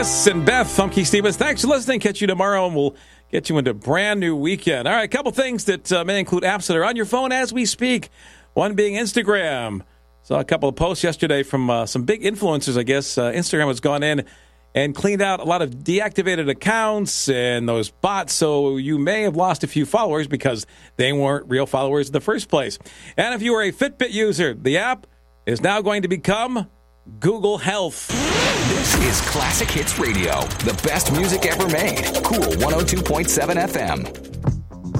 And Beth, I'm Keith Stevens. Thanks for listening. Catch you tomorrow, and we'll get you into a brand new weekend. All right, a couple things that may include apps that are on your phone as we speak. One being Instagram. Saw a couple of posts yesterday from some big influencers, I guess. Instagram has gone in and cleaned out a lot of deactivated accounts and those bots, so you may have lost a few followers because they weren't real followers in the first place. And if you are a Fitbit user, the app is now going to become Google Health. This is Classic Hits Radio, the best music ever made. Cool 102.7 FM.